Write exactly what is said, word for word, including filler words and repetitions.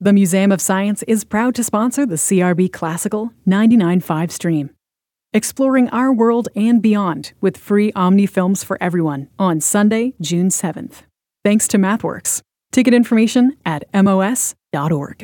The Museum of Science is proud to sponsor the C R B Classical ninety-nine point five stream. Exploring our world and beyond with free Omni films for everyone on Sunday, June seventh. Thanks to MathWorks. Ticket information at M O S dot org.